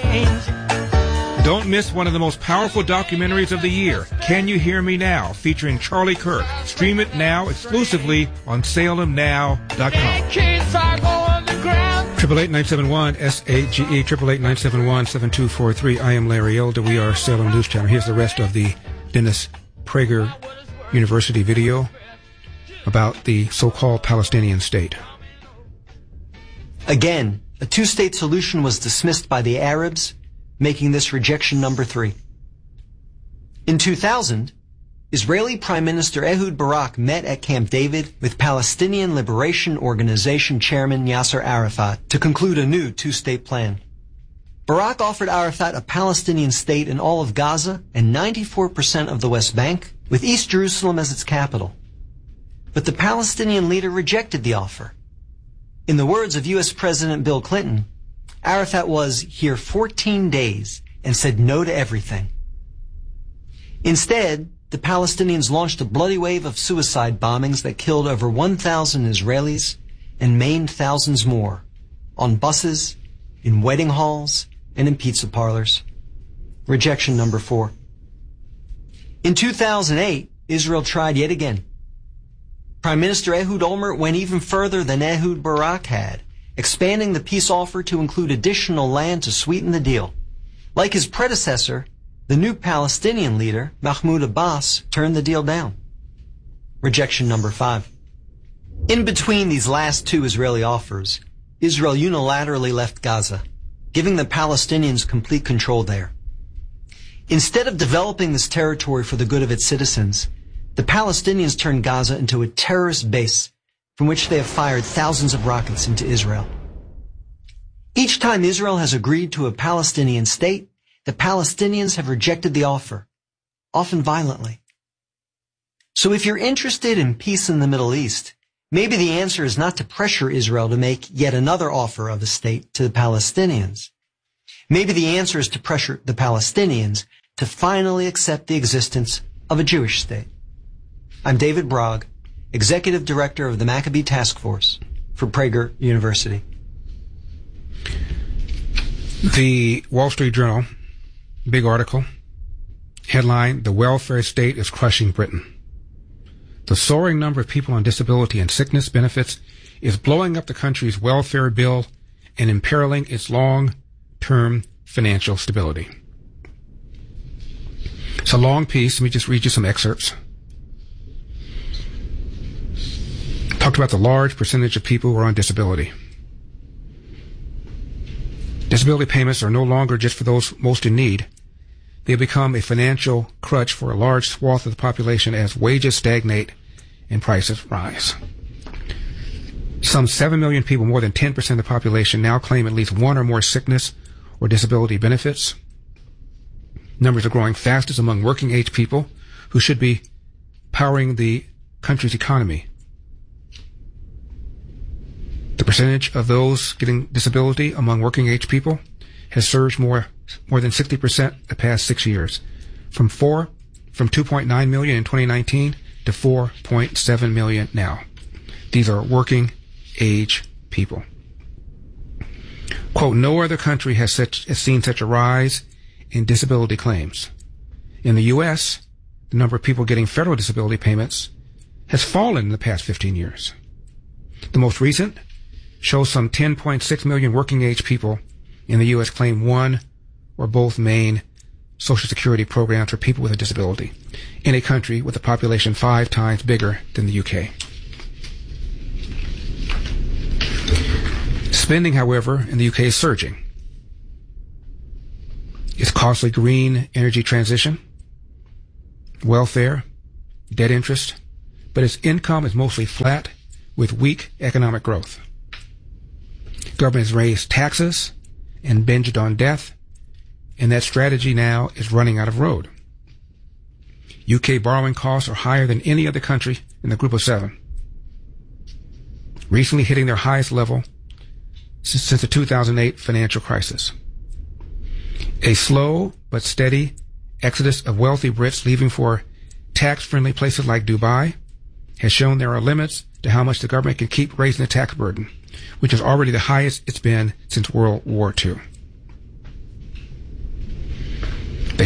Don't miss one of the most powerful documentaries of the year, Can You Hear Me Now, featuring Charlie Kirk. Stream it now exclusively on SalemNow.com. 888-971 SAGE 888-971-7243. I am Larry Elder. We are Salem News Channel. Here's the rest of the Dennis Prager University video about the so-called Palestinian state. Again, a two-state solution was dismissed by the Arabs, making this rejection number 3. In 2000, Israeli Prime Minister Ehud Barak met at Camp David with Palestinian Liberation Organization Chairman Yasser Arafat to conclude a new two-state plan. Barak offered Arafat a Palestinian state in all of Gaza and 94% of the West Bank, with East Jerusalem as its capital. But the Palestinian leader rejected the offer. In the words of U.S. President Bill Clinton, Arafat was here 14 days and said no to everything. Instead, the Palestinians launched a bloody wave of suicide bombings that killed over 1,000 Israelis and maimed thousands more on buses, in wedding halls, and in pizza parlors. Rejection number 4. In 2008, Israel tried yet again. Prime Minister Ehud Olmert went even further than Ehud Barak had, expanding the peace offer to include additional land to sweeten the deal. Like his predecessor, the new Palestinian leader, Mahmoud Abbas, turned the deal down. Rejection number 5. In between these last two Israeli offers, Israel unilaterally left Gaza, giving the Palestinians complete control there. Instead of developing this territory for the good of its citizens, the Palestinians turned Gaza into a terrorist base from which they have fired thousands of rockets into Israel. Each time Israel has agreed to a Palestinian state, the Palestinians have rejected the offer, often violently. So if you're interested in peace in the Middle East, maybe the answer is not to pressure Israel to make yet another offer of a state to the Palestinians. Maybe the answer is to pressure the Palestinians to finally accept the existence of a Jewish state. I'm David Bragg, Executive Director of the Maccabee Task Force for Prager University. The Wall Street Journal, big article, headline, "The welfare state is crushing Britain." The soaring number of people on disability and sickness benefits is blowing up the country's welfare bill and imperiling its long-term financial stability. It's a long piece. Let me just read you some excerpts. Talked about the large percentage of people who are on disability. Disability payments are no longer just for those most in need. They become a financial crutch for a large swath of the population as wages stagnate and prices rise. Some 7 million people, more than 10% of the population, now claim at least one or more sickness or disability benefits. Numbers are growing fastest among working-age people who should be powering the country's economy. The percentage of those getting disability among working-age people has surged more than 60% the past 6 years, from 2.9 million in 2019 to 4.7 million now. These are working-age people. Quote, "No other country has seen such a rise in disability claims. In the U.S., the number of people getting federal disability payments has fallen in the past 15 years. The most recent shows some 10.6 million working-age people in the U.S. claim one or both main Social Security programs for people with a disability, in a country with a population 5 times bigger than the UK. Spending, however, in the UK is surging. Its costly green energy transition, welfare, debt interest, but its income is mostly flat with weak economic growth. Government has raised taxes and binged on death, and that strategy now is running out of road. UK borrowing costs are higher than any other country in the Group of 7, recently hitting their highest level since the 2008 financial crisis. A slow but steady exodus of wealthy Brits leaving for tax-friendly places like Dubai has shown there are limits to how much the government can keep raising the tax burden, which is already the highest it's been since World War II.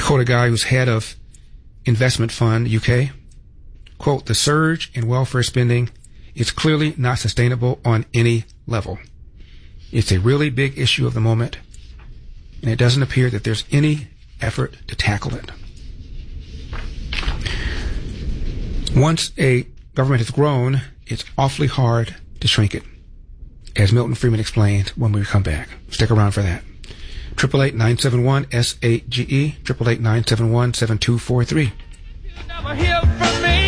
quote a guy who's head of investment fund UK. Quote, the surge in welfare spending is clearly not sustainable on any level. It's a really big issue of the moment, and it doesn't appear that there's any effort to tackle it. Once a government has grown, it's awfully hard to shrink it, as Milton Friedman explained when we come back. Stick around for that. 888-971-SAGE, 888-971-7243.